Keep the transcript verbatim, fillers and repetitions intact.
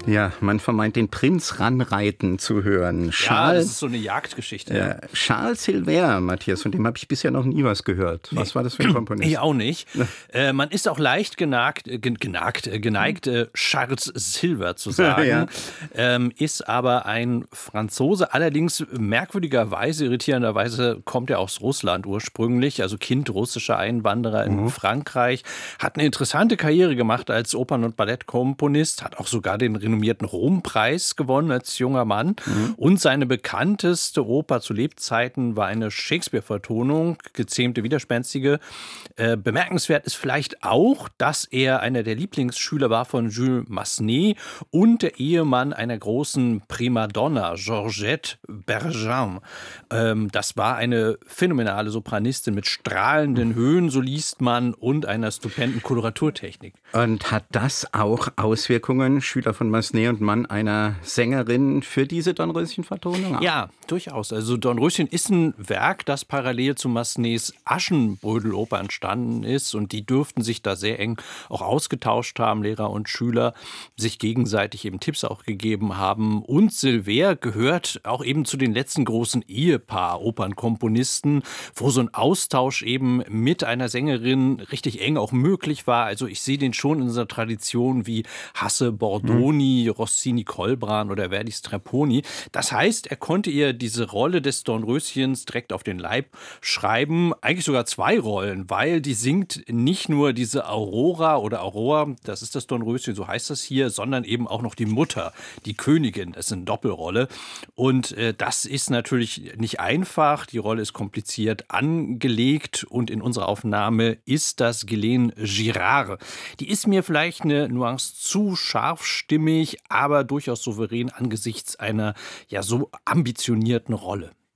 Ja, man vermeint, den Prinz ranreiten zu hören. Charles, ja, das ist so eine Jagdgeschichte. Äh, Ja. Charles Silver, Matthias, von dem habe ich bisher noch nie was gehört. Was nee. war das für ein Komponist? Ich auch nicht. äh, man ist auch leicht genagt, äh, genagt, äh, geneigt, äh, Charles Silver zu sagen, ja. ähm, ist aber ein Franzose. Allerdings merkwürdigerweise, irritierenderweise kommt er aus Russland ursprünglich, also Kind russischer Einwanderer in mhm. Frankreich. Hat eine interessante Karriere gemacht als Opern- und Ballettkomponist, hat auch sogar den renommierten Rompreis gewonnen als junger Mann. Mhm. Und seine bekannteste Oper zu Lebzeiten war eine Shakespeare-Vertonung, Gezähmte Widerspenstige. Äh, bemerkenswert ist vielleicht auch, dass er einer der Lieblingsschüler war von Jules Massenet und der Ehemann einer großen Primadonna, Georgette Bergin. Ähm, das war eine phänomenale Sopranistin mit strahlenden Höhen, so liest man, und einer stupenden Koloraturtechnik. Und hat das auch Auswirkungen, Schüler von Massenet und Mann einer Sängerin, für diese Dornröschen-Vertonung? Ja, durchaus. Also Dornröschen ist ein Werk, das parallel zu Massenets Aschenbrödel-Oper entstanden ist, und die dürften sich da sehr eng auch ausgetauscht haben, Lehrer und Schüler, sich gegenseitig eben Tipps auch gegeben haben. Und Silver gehört auch eben zu den letzten großen Ehepaar-Opernkomponisten, wo so ein Austausch eben mit einer Sängerin richtig eng auch möglich war. Also ich sehe den schon in dieser Tradition wie Hasse Bordoni, hm. Rossini Colbran oder Verdi Strepponi. Das heißt, er konnte ihr diese Rolle des Dornröschens direkt auf den Leib schreiben. Eigentlich sogar zwei Rollen, weil die singt nicht nur diese Aurora oder Aurora, das ist das Dornröschen, so heißt das hier, sondern eben auch noch die Mutter, die Königin. Das ist eine Doppelrolle. Und äh, das ist natürlich nicht einfach. Die Rolle ist kompliziert angelegt, und in unserer Aufnahme ist das Ghislaine Girard. Die ist mir vielleicht eine Nuance zu scharfstimmig, aber durchaus souverän angesichts einer ja so ambitionierten Rolle.